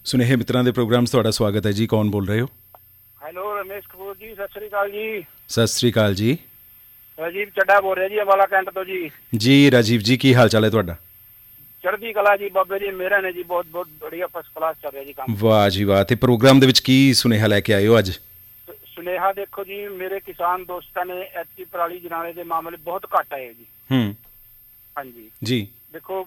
ਸੁਨੇਹੇ ਮਿੱਤਰਾਂ ਦੇ ਪ੍ਰੋਗਰਾਮ 'ਚ ਤੁਹਾਡਾ ਸਵਾਗਤ ਹੈ ਜੀ। ਕੌਣ ਬੋਲ ਰਹੇ ਹੋ? ਹੈਲੋ, ਰਮੇਸ਼ ਕਪੂਰ ਜੀ, ਸਤਿ ਸ੍ਰੀ ਅਕਾਲ ਜੀ। ਸਤਿ ਸ਼੍ਰੀ ਅਕਾਲ ਜੀ। ਰਾਜੀਵ ਚੱਡਾ ਬੋਲ ਰਿਹਾ ਜੀ, ਅੰਬਾਲਾ ਕੈਂਟ ਤੋਂ ਜੀ। ਜੀ ਰਾਜੀਵ ਜੀ, ਕੀ ਹਾਲ ਚਾਲ ਹੈ ਤੁਹਾਡਾ? ਚੜ੍ਹਦੀ ਕਲਾ ਜੀ, ਬਾਬੇ ਜੀ ਮੇਰਾ ਨੇ ਜੀ, ਬਹੁਤ ਬਹੁਤ ਬੜੀਆ ਫਸਟ ਕਲਾਸ ਚੱਲ ਰਿਹਾ ਜੀ ਕੰਮ। ਵਾਹ ਜੀ ਵਾਹ। ਤੇ ਪ੍ਰੋਗਰਾਮ ਦੇ ਵਿੱਚ ਕੀ ਸੁਨੇਹਾ ਲੈ ਕੇ ਆਏ ਹੋ ਅੱਜ? ਸੁਨੇਹਾ ਦੇਖੋ ਜੀ, ਮੇਰੇ ਕਿਸਾਨ ਦੋਸਤਾਂ ਨੇ ਐਤਕੀ ਪਰਾਲੀ ਜਲਾਉਣੇ ਦੇ ਮਾਮਲੇ ਬਹੁਤ ਘੱਟ ਆਏ ਜੀ। ਹੂੰ ਹਾਂਜੀ ਜੀ। ਦੇਖੋ,